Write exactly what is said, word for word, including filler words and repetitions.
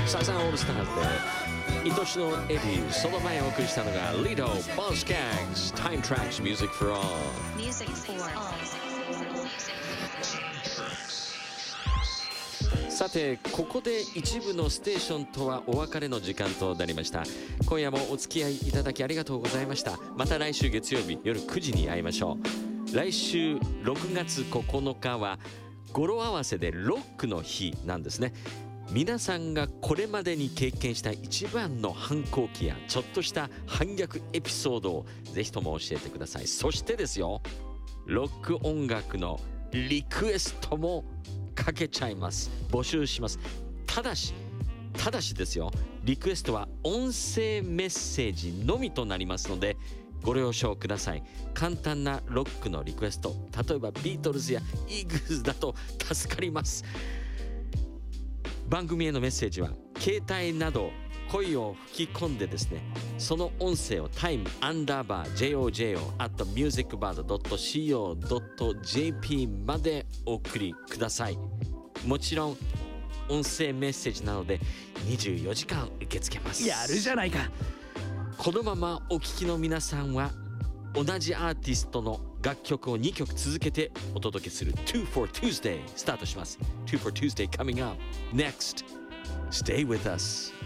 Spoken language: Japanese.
サザンオールスターズで愛しのエディ、その前お送りしたのがリド、ボス・ガッグス、タイムトラックス、Music for All。 Music for all。 さてここで一部のステーションとはお別れの時間となりました。今夜もお付き合いいただきありがとうございました。また来週月曜日夜くじに会いましょう。来週ろくがつここのかは語呂合わせでロックの日なんですね。皆さんがこれまでに経験した一番の反抗期やちょっとした反逆エピソードをぜひとも教えてください。そしてですよ、ロック音楽のリクエストもかけちゃいます。募集します。ただしただしですよ、リクエストは音声メッセージのみとなりますのでご了承ください。簡単なロックのリクエスト、例えばビートルズやイーグルズだと助かります。番組へのメッセージは携帯など声を吹き込んでですね、その音声をタイムアンダーバー ジェイオージェイオー アット ミュージックバード ドット シーオー ドット ジェーピー までお送りください。もちろん音声メッセージなのでにじゅうよじかん受け付けます。 やるじゃないか。 このままお聞きの皆さんは同じアーティストの楽曲をにきょく続けてお届けする Two for Tuesday スタートします。 Two for Tuesday coming up next. Stay with us.